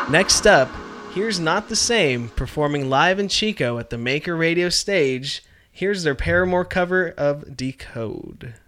Next up, here's Not the Same performing live in Chico at the Maker Radio stage. Here's their Paramore cover of Decode.